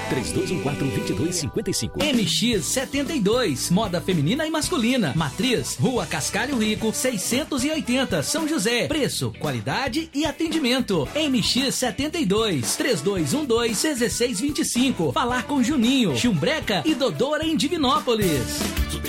3214-2255. MX72, moda feminina e masculina. Matriz, Rua Cascalho Rico, 680, São José. Preço, qualidade e atendimento. MX72, 3212-1625. Falar com Juninho, Chumbreca e Dodora em Divinópolis.